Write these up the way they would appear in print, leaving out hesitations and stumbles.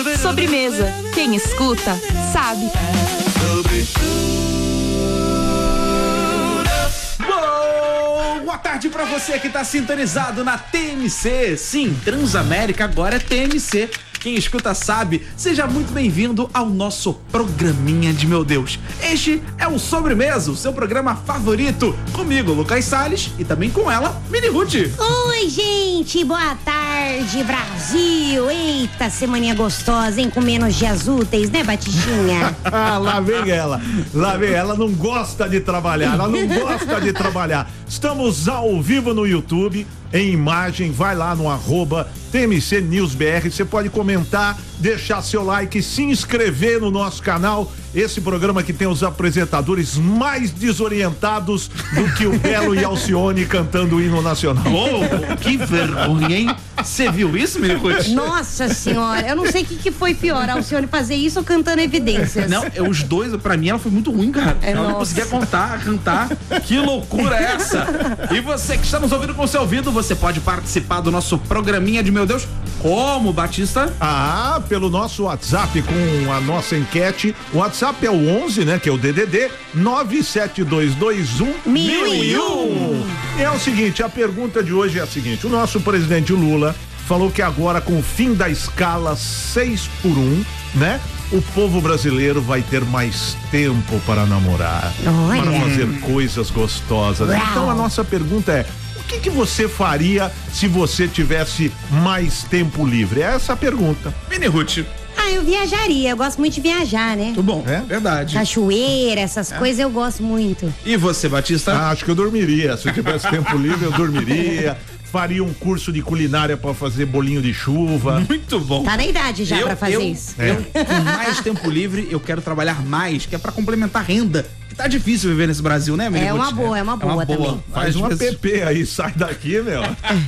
Sobremesa. Quem escuta, sabe. Boa tarde pra você que tá sintonizado na TMC. Sim, Transamérica agora é TMC. Quem escuta sabe. Seja muito bem-vindo ao nosso programinha de meu Deus. Este é o Sobremesa, o seu programa favorito. Comigo, Lucas Salles, e também com ela, Mini Ruth. Oi, gente, boa tarde, Brasil. Eita, semaninha gostosa, hein? Com menos dias úteis, né, Batichinha? Lá vem ela não gosta de trabalhar, Estamos ao vivo no YouTube, em imagem, vai lá no @TMC News BR, você pode comentar, deixar seu like, se inscrever no nosso canal. Esse programa que tem os apresentadores mais desorientados do que o Belo e Alcione cantando o hino nacional. Oh, que vergonha, hein? Você viu isso, Miricuti? Nossa senhora, eu não sei o que foi pior, a Alcione fazer isso ou cantando Evidências. Não, os dois, pra mim, ela foi muito ruim, cara. Ela não conseguia cantar. Que loucura é essa? E você que está nos ouvindo com o seu ouvido, você pode participar do nosso programinha de meu Deus. Como, Batista? Pelo nosso WhatsApp com a nossa enquete. O WhatsApp é o 11, né? Que é o DDD 972211001. É o seguinte, a pergunta de hoje é a seguinte: o nosso presidente Lula falou que agora, com o fim da escala 6x1, né? O povo brasileiro vai ter mais tempo para namorar, para fazer coisas gostosas. Então a nossa pergunta é: o que você faria se você tivesse mais tempo livre? É essa a pergunta. Mini Ruth. Eu viajaria, eu gosto muito de viajar, né? Muito bom, verdade. Cachoeira, essas coisas eu gosto muito. E você, Batista? Acho que eu dormiria, se eu tivesse tempo livre eu dormiria. Faria um curso de culinária pra fazer bolinho de chuva. Muito bom. Tá na idade já pra fazer isso. Com mais tempo livre, eu quero trabalhar mais, que é pra complementar a renda. Que tá difícil viver nesse Brasil, né, Miriam? É uma boa também. Faz uma PP aí, sai daqui, meu.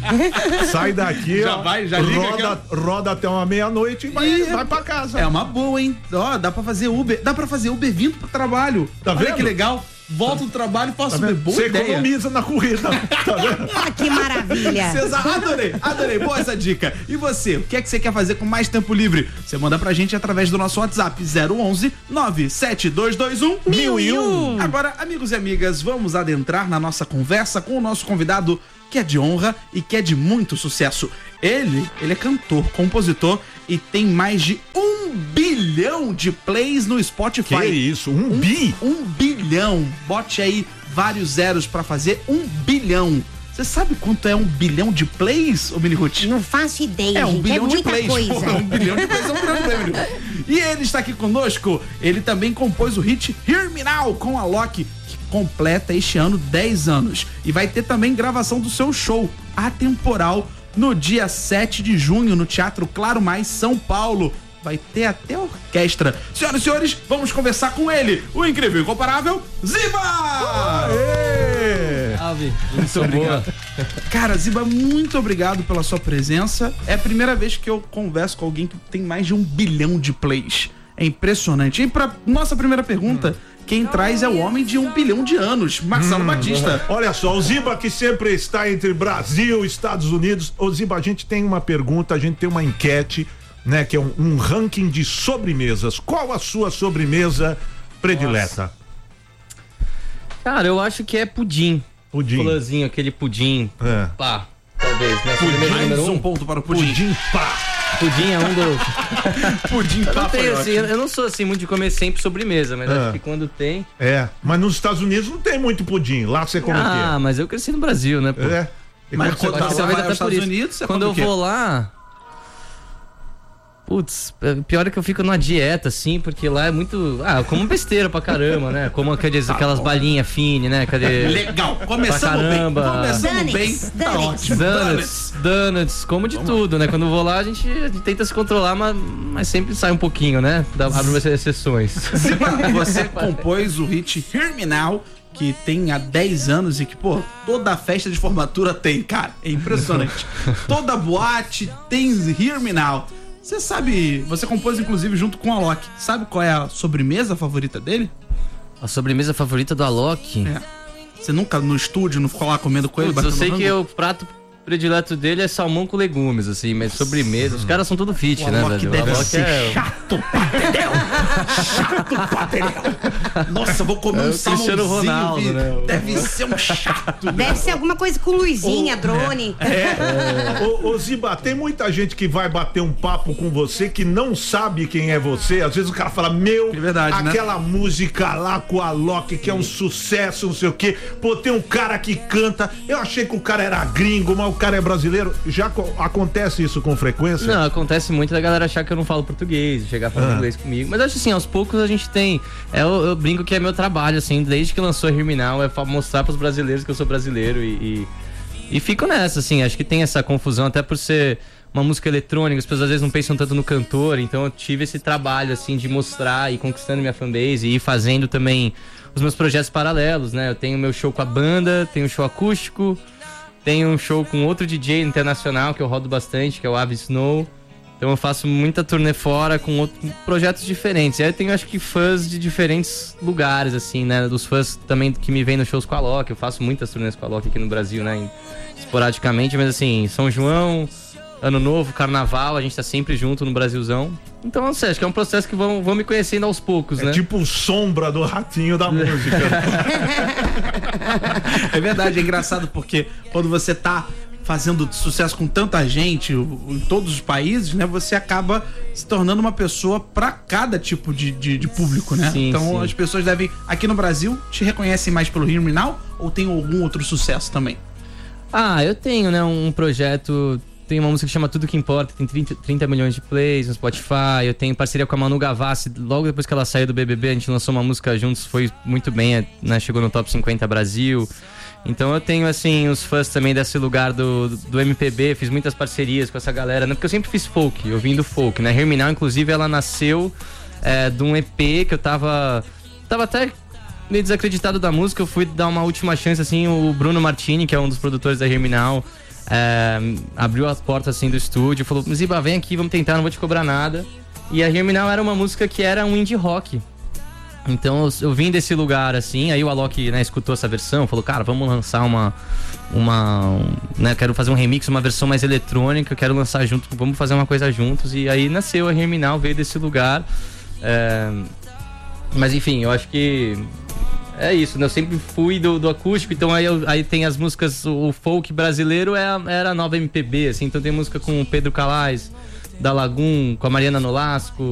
Sai daqui, já liga. Roda até uma meia-noite e vai pra casa. É uma boa, hein? Dá pra fazer Uber. Dá pra fazer Uber vindo pro trabalho. Tá vendo? Olha que legal. Volto do trabalho e faço Uber. Boa Você ideia. economiza na corrida. Tá vendo? Que maravilha. Adorei. Boa essa dica. E você, o que é que você quer fazer com mais tempo livre? Você manda pra gente através do nosso WhatsApp 011 97221 1001. Agora, amigos e amigas, vamos adentrar na nossa conversa com o nosso convidado, que é de honra e que é de muito sucesso. Ele é cantor, compositor e tem mais de 1 bilhão de plays no Spotify. Que isso? 1 bi? 1 bilhão. Bote aí vários zeros pra fazer 1 bilhão. Você sabe quanto é 1 bilhão de plays, ô Mini Ruth? Não faço ideia, 1 bilhão de de plays. coisa. 1 bilhão de plays é um grande prêmio. E ele está aqui conosco. Ele também compôs o hit Hear Me Now com a Loki, que completa este ano 10 anos. E vai ter também gravação do seu show Atemporal no dia 7 de junho no Teatro Claro Mais, São Paulo. Vai ter até orquestra. Senhoras e senhores, vamos conversar com ele, o incrível e incomparável Ziba! Muito obrigado. Cara, Ziba, muito obrigado pela sua presença. É a primeira vez que eu converso com alguém que tem mais de 1 bilhão de plays. É impressionante. E pra nossa primeira pergunta, quem traz é o homem de 1 bilhão de anos, Marcelo Batista. Olha só, o Ziba, que sempre está entre Brasil e Estados Unidos. Ô Ziba, a gente tem uma pergunta, a gente tem uma enquete, né, que é um ranking de sobremesas. Qual a sua sobremesa predileta? Nossa. Cara, eu acho que é pudim. Fulazinho, aquele pudim. Pá, talvez, né? Mais um ponto para o pudim. Pudim pá. Pudim é um dos... Pudim pá. Eu não sou assim muito de comer sempre sobremesa, mas acho que quando tem... Mas nos Estados Unidos não tem muito pudim. Lá você come o quê? Mas eu cresci no Brasil, né, pô? Mas quando você vai aos Estados Unidos, você quando eu vou lá... Putz, pior é que eu fico numa dieta, assim, porque lá é muito... eu como besteira pra caramba, né? Como aquelas balinhas fine, né? Legal, começamos bem. Tá ótimo. Donuts, como de tudo, né? Quando eu vou lá, a gente tenta se controlar, mas sempre sai um pouquinho, né? Abre exceções. Você compôs o hit Hear Me Now, que tem há 10 anos e que, toda festa de formatura tem, cara. É impressionante. Toda boate tem Hear Me Now. Você sabe, você compôs inclusive junto com o Alok. Sabe qual é a sobremesa favorita dele? A sobremesa favorita do Alok? Você nunca no estúdio não ficou lá comendo com ele? Eu sei que o prato predileto dele é salmão com legumes, assim, mas sobremesa. Os caras são tudo fit, né, velho? Deve Alok ser chato pra Dedéu. Chato pra Dedéu. Nossa, vou comer um salmãozinho. Cristiano Ronaldo, né? Deve ser um chato. Deve ser alguma coisa com luzinha, drone. Ô Ziba, tem muita gente que vai bater um papo com você que não sabe quem é você. Às vezes o cara fala, É verdade, aquela música lá com a Alok que é um sucesso, não sei o quê. Pô, tem um cara que canta. Eu achei que o cara era gringo, mas o cara é brasileiro. Já acontece isso com frequência? Não, acontece muito da galera achar que eu não falo português, chegar falando inglês comigo. Mas acho assim, aos poucos a gente tem. Eu brinco que é meu trabalho, assim, desde que lançou a Herminal, é pra mostrar pros brasileiros que eu sou brasileiro e fico nessa, assim. Acho que tem essa confusão, até por ser uma música eletrônica, as pessoas às vezes não pensam tanto no cantor, então eu tive esse trabalho, assim, de mostrar e conquistando minha fanbase e ir fazendo também os meus projetos paralelos, né? Eu tenho meu show com a banda, tenho um show acústico, tenho um show com outro DJ internacional que eu rodo bastante, que é o Ave Snow. Então eu faço muita turnê fora com projetos diferentes. E aí eu tenho, acho que, fãs de diferentes lugares, assim, né? Dos fãs também que me vêm nos shows com a Alok. Eu faço muitas turnês com a Alok aqui no Brasil, né? Esporadicamente, mas assim, São João, Ano Novo, Carnaval, a gente tá sempre junto no Brasilzão. Então, não sei, acho que é um processo que vão me conhecendo aos poucos, né? É tipo sombra do ratinho da música. É verdade, é engraçado porque quando você tá fazendo sucesso com tanta gente em todos os países, né? Você acaba se tornando uma pessoa pra cada tipo de público, né? Sim, então sim. as pessoas devem, aqui no Brasil, te reconhecem mais pelo Herminal ou tem algum outro sucesso também? Ah, eu tenho, né, um projeto. Tem uma música que chama Tudo Que Importa, tem 30 milhões de plays no Spotify. Eu tenho parceria com a Manu Gavassi. Logo depois que ela saiu do BBB, a gente lançou uma música juntos, foi muito bem, né? Chegou no Top 50 Brasil. Então eu tenho, assim, os fãs também desse lugar do MPB. Fiz muitas parcerias com essa galera, né? Porque eu sempre fiz folk, eu vim do folk, né? Herminal, inclusive, ela nasceu de um EP que eu tava até meio desacreditado da música. Eu fui dar uma última chance, assim. O Bruno Martini, que é um dos produtores da Herminal, abriu as portas assim do estúdio, falou: Ziba, vem aqui, vamos tentar, não vou te cobrar nada. E a Herminal era uma música que era um indie rock. Então eu vim desse lugar assim, aí o Alok, né, escutou essa versão, falou: cara, vamos lançar né, quero fazer um remix, uma versão mais eletrônica, quero lançar junto, vamos fazer uma coisa juntos. E aí nasceu a Herminal, veio desse lugar. Mas enfim, eu acho que é isso, né? Eu sempre fui do acústico, então aí tem as músicas, o folk brasileiro era a nova MPB, assim, então tem música com o Pedro Calais, da Lagoon, com a Mariana Nolasco,